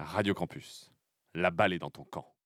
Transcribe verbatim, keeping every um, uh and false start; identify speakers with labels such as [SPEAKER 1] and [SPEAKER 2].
[SPEAKER 1] Radio Campus, la balle est dans ton camp.